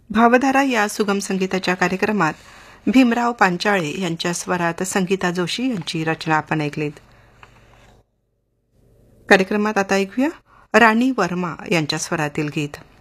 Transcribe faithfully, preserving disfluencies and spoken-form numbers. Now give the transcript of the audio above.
भावधारा या सुगम संगीताच्या कार्यक्रमात भीमराव पांचाळे यांच्या स्वरात संगीता जोशी यांची रचना आपण ऐकलीत. कार्यक्रमात आता ऐकूया राणी वर्मा यांच्या स्वरातील गीत.